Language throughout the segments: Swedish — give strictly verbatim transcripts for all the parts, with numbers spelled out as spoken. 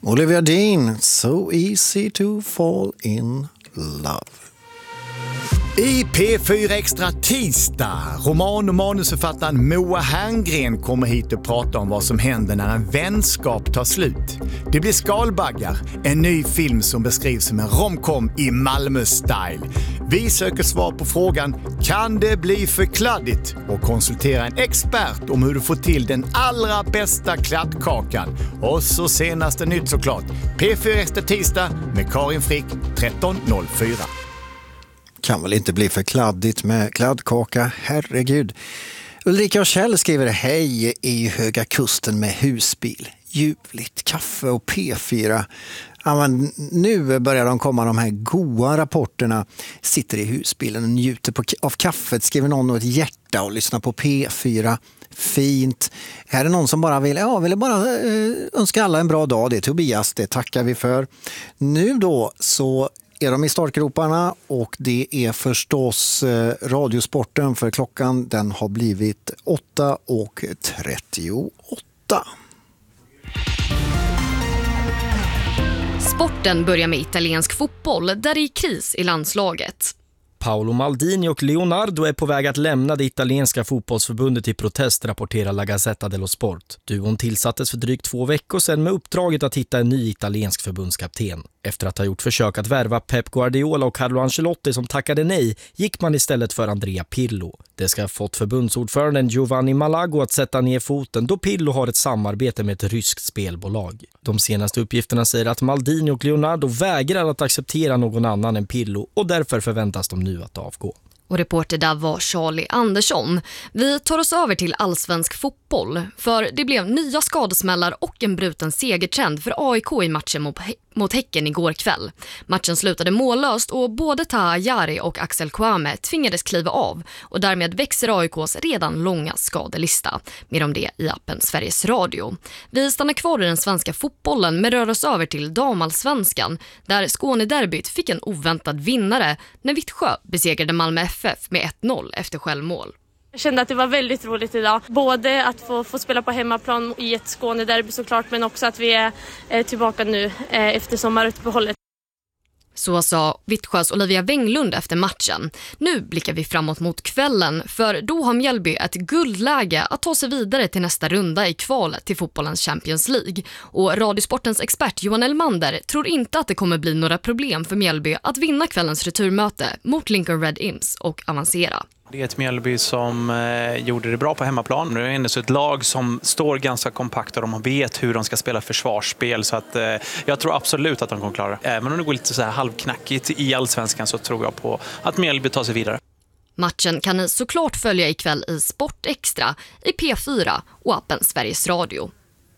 Olivia Dean, So Easy to Fall in Love. I P fyra Extra tisdag, roman- och manusförfattaren Moa Herngren kommer hit och pratar om vad som händer när en vänskap tar slut. Det blir Skalbaggar, en ny film som beskrivs som en romcom i Malmö-style. Vi söker svar på frågan, kan det bli för kladdigt? Och konsultera en expert om hur du får till den allra bästa kladdkakan. Och så senaste nytt såklart, P fyra Extra tisdag med Karin Frick tretton noll fyra. Kan väl inte bli för kladdigt med kladdkaka, herregud. Ulrika och Kjell skriver hej i Höga Kusten med husbil. Ljuvligt, kaffe och P fyra. Ja, men nu börjar de komma de här goda rapporterna. Sitter i husbilen och njuter på, av kaffet, skriver någon och ett hjärta och lyssnar på P fyra. Fint. Här är någon som bara vill, ja, vill bara eh, önska alla en bra dag. Det är Tobias, det tackar vi för. Nu då så är de i startgroparna och det är förstås eh, Radiosporten, för klockan den har blivit åtta och trettioåtta. Sporten börjar med italiensk fotboll där det är kris i landslaget. Paolo Maldini och Leonardo är på väg att lämna det italienska fotbollsförbundet i protest, rapporterar La Gazzetta dello Sport. Duon tillsattes för drygt två veckor sedan med uppdraget att hitta en ny italiensk förbundskapten. Efter att ha gjort försök att värva Pep Guardiola och Carlo Ancelotti som tackade nej, gick man istället för Andrea Pirlo. Det ska ha fått förbundsordföranden Giovanni Malago att sätta ner foten då Pirlo har ett samarbete med ett ryskt spelbolag. De senaste uppgifterna säger att Maldini och Leonardo vägrar att acceptera någon annan än Pirlo och därför förväntas de nu att avgå. Och reporter där var Charlie Andersson. Vi tar oss över till allsvensk fotboll. För det blev nya skadesmällar och en bruten segertrend för A I K i matchen mot, mot Häcken igår kväll. Matchen slutade mållöst och både Taha Jari och Axel Kwame tvingades kliva av. Och därmed växer A I K:s redan långa skadelista. Mer om det i appen Sveriges Radio. Vi stannar kvar i den svenska fotbollen men rör oss över till damallsvenskan. Där Skånederbyt fick en oväntad vinnare när Vittsjö besegrade Malmö F F med ett noll efter självmål. Jag kände att det var väldigt roligt idag. Både att få, få spela på hemmaplan i ett Skånederby såklart, men också att vi är eh, tillbaka nu eh, efter sommaruppehållet. Så sa Vittsjös Olivia Wenglund efter matchen. Nu blickar vi framåt mot kvällen, för då har Mjällby ett guldläge att ta sig vidare till nästa runda i kvalet till fotbollens Champions League. Och Radiosportens expert Johan Elmander tror inte att det kommer bli några problem för Mjällby att vinna kvällens returmöte mot Lincoln Red Imps och avancera. Det är ett Mjällby som eh, gjorde det bra på hemmaplan. Det är ändå så ett lag som står ganska kompakt och de vet hur de ska spela försvarsspel. Så att, eh, jag tror absolut att de kommer klara det. Även om det går lite så här halvknackigt i allsvenskan så tror jag på att Mjällby tar sig vidare. Matchen kan ni såklart följa ikväll i Sport Extra, i P fyra och appen Sveriges Radio.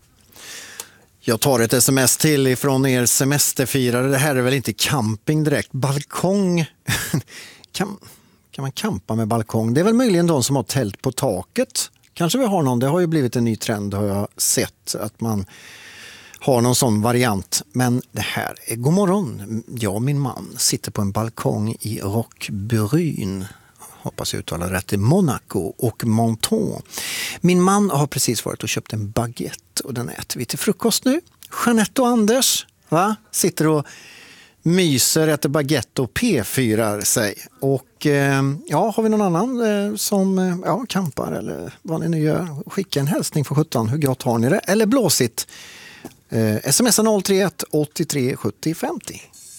Jag tar ett sms till ifrån er semesterfirare. Det här är väl inte camping direkt. Balkong. kan... Kan man kampa med balkong? Det är väl möjligen de som har tält på taket. Kanske vi har någon, det har ju blivit en ny trend har jag sett. Att man har någon sån variant. Men det här är god morgon. Jag och min man sitter på en balkong i Roquebrune. Hoppas jag uttalar rätt, i Monaco och Menton. Min man har precis varit och köpt en baguette och den äter vi till frukost nu. Jeanette och Anders va? Sitter och myser, äter baguette och P fyra sig. Och eh, ja, har vi någon annan eh, som eh, ja, kampar eller vad ni nu gör, skicka en hälsning för sjutton. Hur gott har ni det? Eller blåsigt. Eh, smsa noll tre ett åttiotre sjuttio femtio.